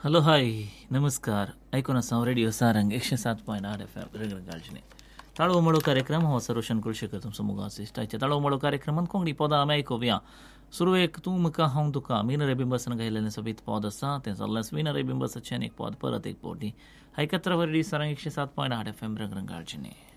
hello hi नमस्कार ऐकून असां रेडिओ सारंग 107.8 FM रंगरंगाळजीने ताळो मळो कार्यक्रम हो रोशन कुलशेखर तुमचो मुगास इश्टाचे ताळो मळो कार्यक्रमात कोंगडी पदां आमी आयकोवया सुरवेक तूं म्हाका हांव तुका मीनरे बिंबसान गायलेलें सोबीत पद आसा तें जाल्लें मीनरे बिंबसाचें एक पद परत एक पोटी आयकत राव रेडिओ सारंग 107.8 FM रंगरंगाळजीने